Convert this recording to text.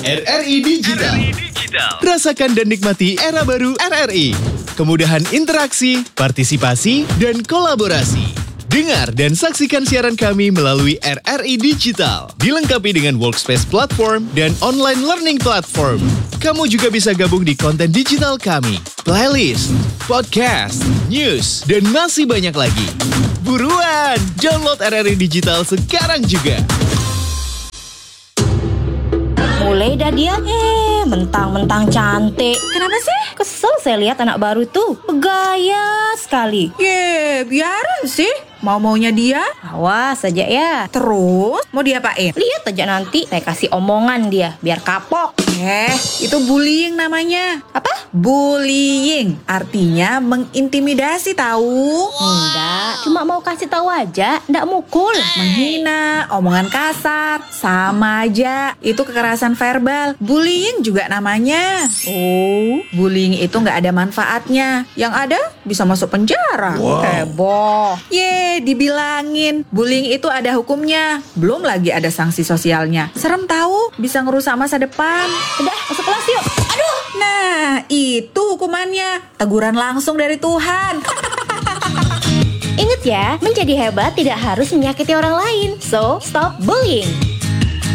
RRI Digital. Rasakan dan nikmati era baru RRI. Kemudahan interaksi, partisipasi, dan kolaborasi. Dengar dan saksikan siaran kami melalui RRI Digital. Dilengkapi dengan workspace platform dan online learning platform. Kamu juga bisa gabung di konten digital kami, playlist, podcast, news, dan masih banyak lagi. Buruan, download RRI Digital sekarang juga. Mulai dah dia, mentang-mentang cantik. Kenapa sih? Kesel saya lihat anak baru tuh, bergaya sekali. Biarin sih. Mau-maunya dia. Awas saja ya. Terus mau diapain? Lihat aja nanti, saya kasih omongan dia, biar kapok. Itu bullying namanya. Apa? Bullying artinya mengintimidasi tahu. Enggak, cuma mau kasih tahu aja, enggak mukul. Menghina, omongan kasar, sama aja. Itu kekerasan verbal. Bullying juga namanya. Oh, Bullying itu nggak ada manfaatnya. Yang ada bisa masuk penjara. heboh. Dibilangin bullying itu ada hukumnya. Belum lagi ada sanksi sosialnya. Serem tahu, bisa ngerusak masa depan. Udah, masuk kelas yuk. Aduh. Nah, itu hukumannya. Teguran langsung dari Tuhan. Ingat ya, menjadi hebat tidak harus menyakiti orang lain. So, stop bullying.